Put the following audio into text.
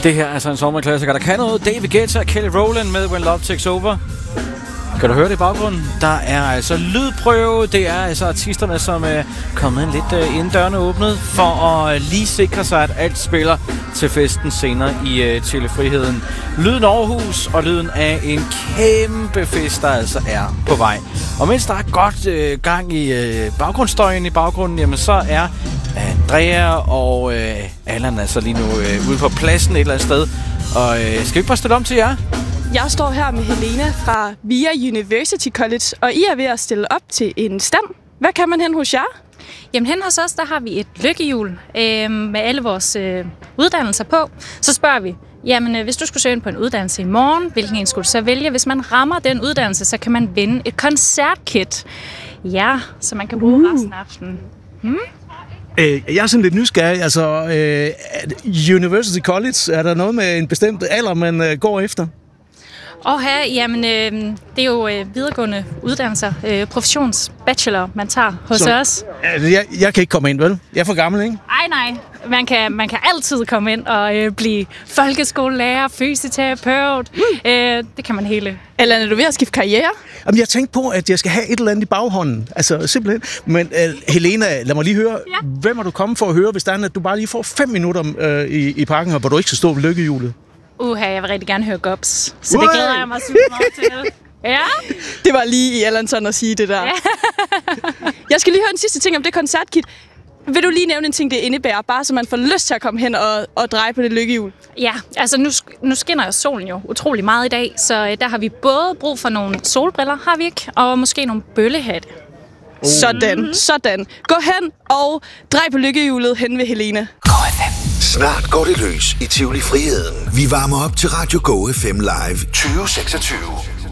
Det her er altså en sommerklassiker, der kan noget. David Guetta og Kelly Rowland med When Love Takes Over. Kan du høre det i baggrunden? Der er altså lydprøve. Det er altså artisterne, som er kommet lidt inden dørene åbnet, for at lige sikre sig, at alt spiller til festen senere i Telefriheden. Lyden Aarhus og lyden af en kæmpe fest, der altså er på vej. Og mens der er godt gang i baggrundsstøjen i baggrunden, jamen så er Andrea og Allan altså lige nu ude på pladsen et eller andet sted. Og skal vi ikke bare stille om til jer? Jeg står her med Helena fra VIA University College, og I er ved at stille op til en stand. Hvad kan man hen hos jer? Jamen hen hos os, der har vi et lykkehjul med alle vores uddannelser på. Så spørger vi, jamen hvis du skulle søge ind på en uddannelse i morgen, hvilken en skulle du så vælge? Hvis man rammer den uddannelse, så kan man vinde et koncertkit. Ja, så man kan bruge resten af aftenen. Jeg er sådan lidt nysgerrig. Altså, University College, er der noget med en bestemt alder, man går efter? Jamen, det er jo videregående uddannelser, professionsbachelor, man tager hos os. Jeg kan ikke komme ind, vel? Jeg er for gammel, ikke? Nej. Man kan altid komme ind og blive folkeskolelærer, fysioterapeut. Det kan man hele. Eller er du ved at skifte karriere? Jamen, jeg tænkte på, at jeg skal have et eller andet i baghånden. Altså, simpelthen. Men Helena, lad mig lige høre. Ja. Hvem er du kommet for at høre, hvis der er, at du bare lige får 5 minutter i parken, hvor du ikke skal stå ved lykkehjulet? Jeg vil rigtig gerne høre Gobs, så det glæder jeg mig super meget til. Ja. Det var lige i Allansson at sige det der. Ja. Jeg skal lige høre en sidste ting om det koncertkit. Vil du lige nævne en ting, det indebærer, bare så man får lyst til at komme hen og dreje på det lykkehjul? Ja, altså nu skinner solen jo utrolig meget i dag, så der har vi både brug for nogle solbriller, har vi ikke, og måske nogle bøllehatte. Sådan. Gå hen og drej på lykkehjulet hen ved Helena. Snart går det løs i Tivoli Friheden. Vi varmer op til Radio Go FM Live 2026.